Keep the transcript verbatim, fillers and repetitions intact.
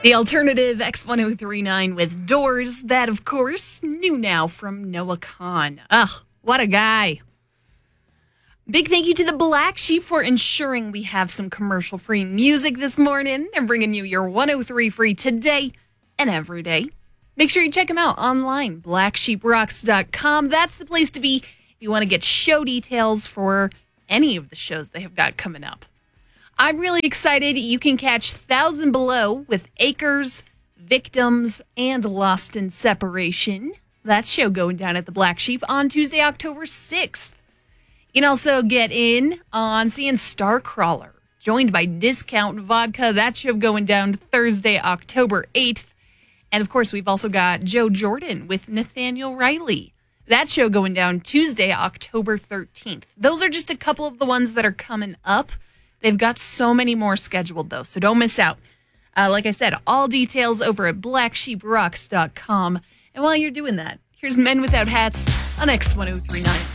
The alternative X ten thirty-nine with Doors. That, of course, new now from Noah Kahan. Ugh, what a guy. Big thank you to the Black Sheep for ensuring we have some commercial-free music this morning. They're bringing you your one oh three free today and every day. Make sure you check them out online, black sheep rocks dot com. That's the place to be if you want to get show details for any of the shows they have got coming up. I'm really excited. You can catch Thousand Below with Acres, Victims, and Lost in Separation. That show going down at the Black Sheep on Tuesday, October sixth. You can also get in on seeing Starcrawler, joined by Discount Vodka. That show going down Thursday, October eighth. And, of course, we've also got Joe Jordan with Nathaniel Riley. That show going down Tuesday, October thirteenth. Those are just a couple of the ones that are coming up. They've got so many more scheduled, though, so don't miss out. Uh, like I said, all details over at black sheep rocks dot com. And while you're doing that, here's Men Without Hats on X ten thirty-nine.